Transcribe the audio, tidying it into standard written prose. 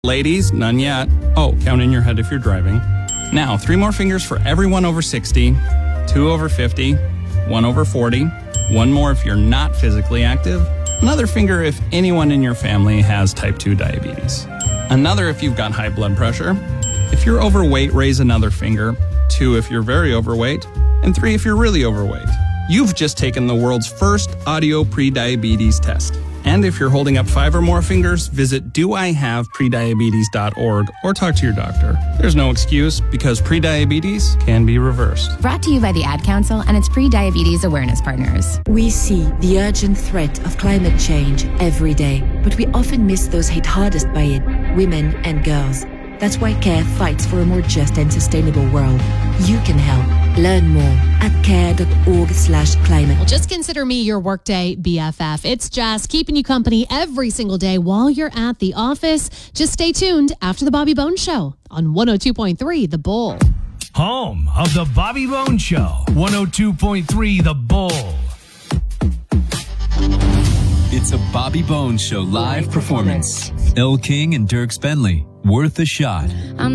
Ladies, none yet. Oh, count in your head if you're driving. Now, 3 more fingers for everyone over 60, 2 over 50, 1 over 40, 1 more if you're not physically active, another finger if anyone in your family has type 2 diabetes, another if you've got high blood pressure. If you're overweight, raise another finger, 2 if you're very overweight, and 3 if you're really overweight. You've just taken the world's first audio pre-diabetes test. And if you're holding up 5 or more fingers, visit doihaveprediabetes.org or talk to your doctor. There's no excuse because prediabetes can be reversed. Brought to you by the Ad Council and its pre-diabetes awareness partners. We see the urgent threat of climate change every day, but we often miss those hit hardest by it, women and girls. That's why CARE fights for a more just and sustainable world. You can help. Learn more at care.org/climate. Well, just consider me your workday BFF. It's Jess keeping you company every single day while you're at the office. Just stay tuned after the Bobby Bones Show on 102.3 The Bull. Home of the Bobby Bones Show, 102.3 The Bull. It's a Bobby Bones Show live performance. Elle King and Dierks Bentley, Worth a Shot.